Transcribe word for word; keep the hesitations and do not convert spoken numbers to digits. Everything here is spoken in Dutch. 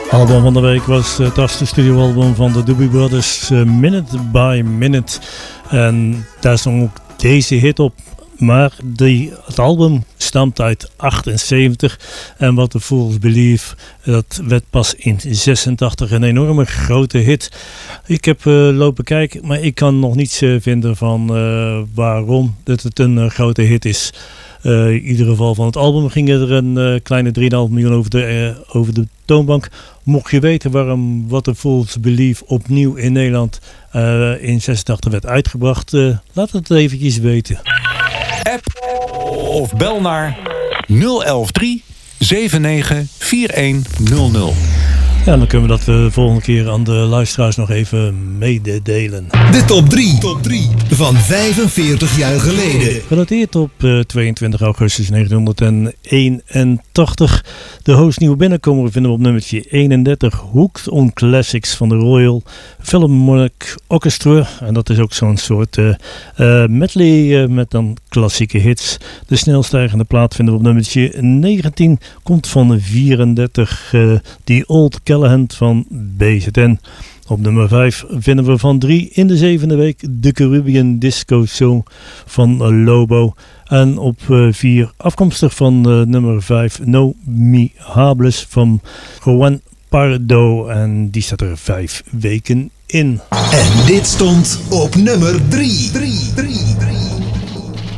Album van de week was het achtste studioalbum van de Doobie Brothers, uh, Minute by Minute. En daar stond ook deze hit op. Maar die, het album stamt uit achtenzeventig. En What the Fools Believe, dat werd pas in zesentachtig een enorme grote hit. Ik heb uh, lopen kijken, maar ik kan nog niets uh, vinden van uh, waarom dat het een uh, grote hit is. Uh, in ieder geval van het album ging er een uh, kleine drie komma vijf miljoen over de, uh, over de toonbank. Mocht je weten waarom What the Fools Believe opnieuw in Nederland uh, in zesentachtig werd uitgebracht, uh, laat het eventjes weten. App of bel naar nul een een drie zeven negen vier een nul nul. Ja, dan kunnen we dat de volgende keer aan de luisteraars nog even mededelen. De top drie. Top drie van vijfenveertig jaar geleden. Gedateerd op uh, tweeëntwintig augustus negentien eenentachtig. De hoogst nieuwe binnenkomer vinden we op nummertje eenendertig. Hooked on Classics van de Royal Philharmonic Orchestra. En dat is ook zo'n soort uh, uh, medley uh, met dan klassieke hits. De snelstijgende plaat vinden we op nummertje negentien. Komt van vierendertig. Uh, The Old Callahan van B Z N. Op nummer vijf vinden we van drie in de zevende week de Caribbean Disco Show van Lobo. En op vier uh, afkomstig van uh, nummer vijf No Me Hables van Juan Pardo. En die staat er vijf weken in. En dit stond op nummer drie. drie, drie, drie.